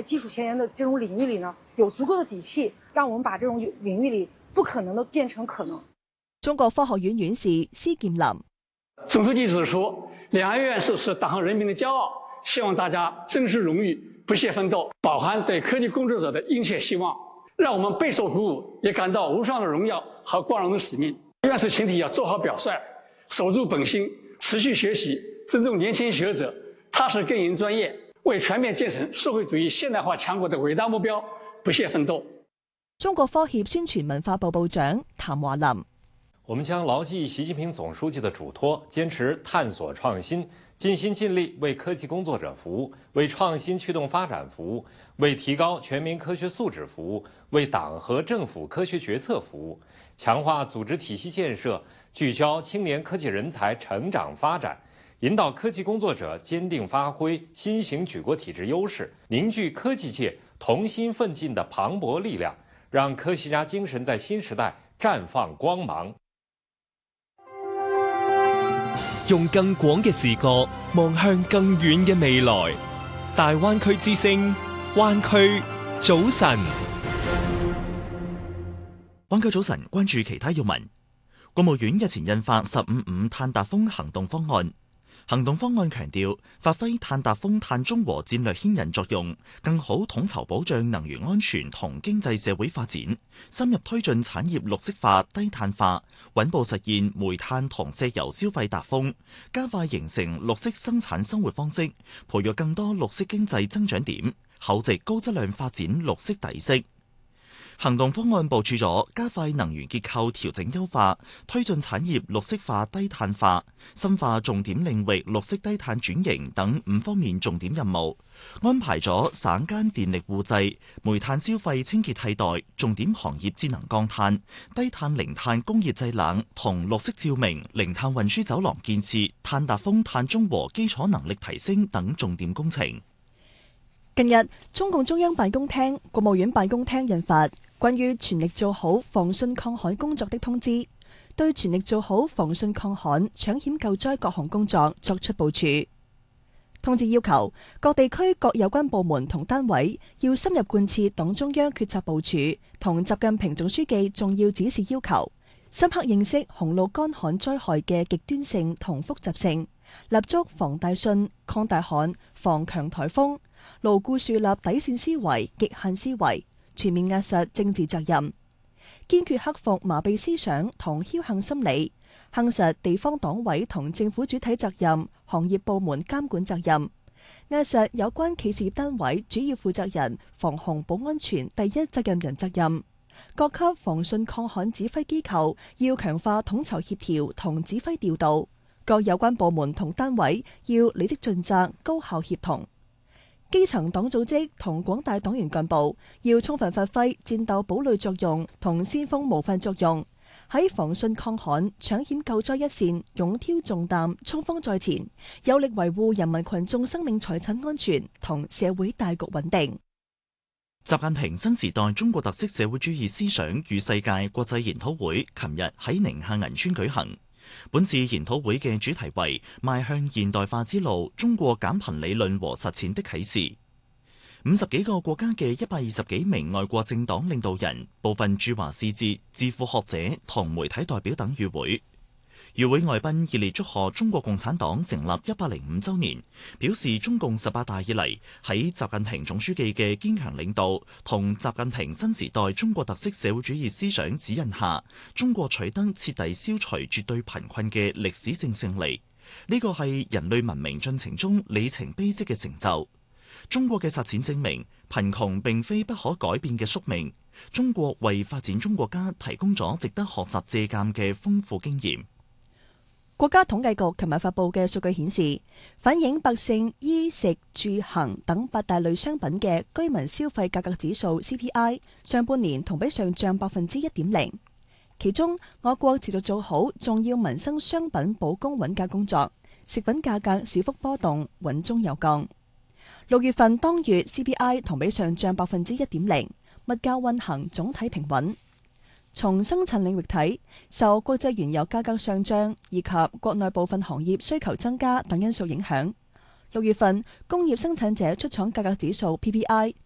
在基础前沿的这种领域里呢，有足够的底气，让我们把这种领域里不可能的变成可能。 中國科學院院士施劍林， 总书记指出，两岸院士是党和人民的骄傲，希望大家珍视荣誉，不懈奋斗，饱含对科技工作者的殷切希望，让我们备受鼓舞，也感到无上的荣耀和光荣的使命。院士群体要做好表率，守住本心，持续学习，尊重年轻学者，踏实耕耘专业，为全面建成社会主义现代化強國的偉大目標不懈奮鬥。 中國科協宣傳文化部部長譚華林， 我們將牢記習近平總書記的囑託，堅持探索創新，盡心盡力為科技工作者服務，為創新驅動發展服務，為提高全民科學素質服務，為黨和政府科學決策服務，強化組織體系建設，聚焦青年科技人才成長發展，引導科技工作者堅定發揮新型舉國體制優勢，凝聚科技界同心奮進的磅礴力量，讓科學家精神在新時代綻放光芒。 用更廣嘅視角望向更遠嘅未來。大灣區之聲，灣區早晨。 灣區早晨，關注其他要聞。國務院日前印發15.5碳達峰行動方案。行動方案強調，發揮碳達峰碳中和戰略牽引作用，更好統籌保障能源安全同經濟社會發展，深入推進產業綠色化、低碳化，穩步實現煤炭同石油消費達峰，加快形成綠色生產生活方式，培育更多綠色經濟增長點，厚植高質量發展綠色底色。行動方案部署咗加快能源結構調整優化，推進產業綠色化低碳化，深化重點領域綠色低碳轉型等5方面重點任務，安排咗省間電力互製、煤炭消費清潔替代、重點行業節能降碳、低碳零碳工業製冷同綠色照明、零碳運輸走廊建設、碳達峰碳中和基礎能力提升等重點工程。 近日，中共中央辦公廳、國務院辦公廳印發關於全力做好防汛抗旱工作的通知，對全力做好防汛抗旱、搶險救災各項工作作出部署。通知要求各地區各有關部門同單位要深入貫徹黨中央決策部署同習近平總書記重要指示要求，深刻認識洪澇乾旱災害嘅極端性同複雜性，立足防大汛、抗大旱、防強颱風，牢固樹立底線思維、極限思維，全面壓實政治責任，堅決克服麻痹思想同僥倖心理，夯實地方黨委同政府主體責任、行業部門監管責任，壓實有關企事業單位主要負責人防洪保安全第一責任人責任。各級防汛抗旱指揮機構要強化統籌協調同指揮調度，各有關部門同單位要履職盡責、高效協同。基層黨組織同廣大黨員幹部要充分發揮戰鬥堡壘作用同先鋒模範作用，喺防汛抗旱、搶險救災一線勇挑重擔、衝鋒在前，有力維護人民群眾生命財產安全同社會大局穩定。 習近平新時代中國特色社會主義思想與世界國際研討會琴日喺寧夏銀川舉行。本次研討會嘅主題為邁向現代化之路，中國減貧理論和實踐的啟示。50幾個國家嘅120幾名外國政黨領導人、部分駐華使節、智庫學者同媒體代表等與會。與會外賓熱烈祝賀中國共產黨成立105週年，表示中共18大以嚟喺習近平總書記嘅堅強領導同習近平新時代中國特色社會主義思想指引下，中國取得徹底消除絕對貧困嘅歷史性勝利。呢個係人類文明進程中里程碑式嘅成就。中國嘅實踐證明，貧窮並非不可改變嘅宿命。中國為發展中國家提供咗值得學習借鑑嘅豐富經驗。 國家統計局琴日發布嘅數據顯示，反映百姓衣食住行等8大類商品嘅居民消費價格指數 CPI 上半年同比上漲1.0%。其中，我國持續做好重要民生商品保供穩價工作，食品價格小幅波動，穩中有降。6月份當月 CPI 同比上漲1.0%，物價運行總體平穩。從生產領域睇，受國際原油價格上漲以及國內部分行業需求增加等因素影響，6月份工業生產者出廠價格指數 PPI